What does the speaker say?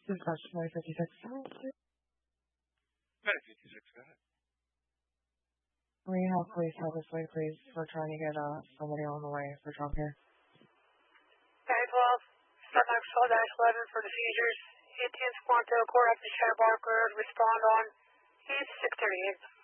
is customer 56. Hey, 56, go ahead. Will you have police help us way, please? We're trying to get somebody on the way for drop here. 912, Starbucks 12-11 for the seizures. 18 Squanto, Court up to Shanbark Road. Respond on 638.